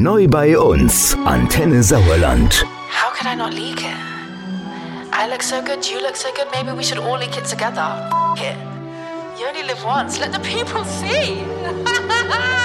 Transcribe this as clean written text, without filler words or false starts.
Neu bei uns. Antenne Sauerland. How could I not leak it? I look so good, you look so good, maybe we should all leak it together. F*** it. You only live once, let the people see.